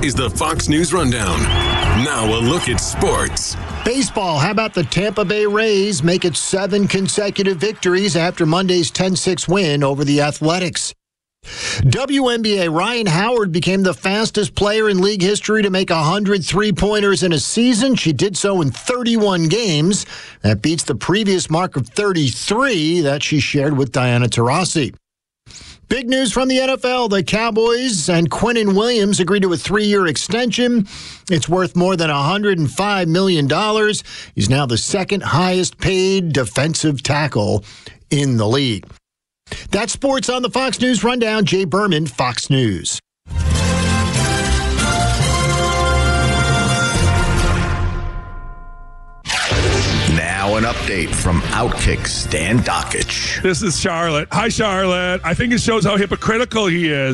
is the Fox News Rundown. Now a look at sports. Baseball, how about the Tampa Bay Rays make it 7 consecutive victories after Monday's 10-6 win over the Athletics? WNBA, Ryan Howard became the fastest player in league history to make 100 three-pointers in a season. She did so in 31 games. That beats the previous mark of 33 that she shared with Diana Taurasi. Big news from the NFL. The Cowboys and Quinnen Williams agreed to a 3-year extension. It's worth more than $105 million. He's now the second highest paid defensive tackle in the league. That's sports on the Fox News Rundown. Jay Berman, Fox News. Now an update from Outkick Stan Dockich. This is Charlotte. Hi, Charlotte. I think it shows how hypocritical he is.